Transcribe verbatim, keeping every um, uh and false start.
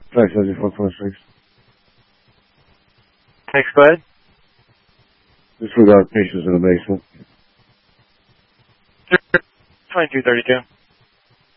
Flight seventy-four twenty-six. Thanks, go ahead. Disregard patients in the basement. twenty-two thirty-two.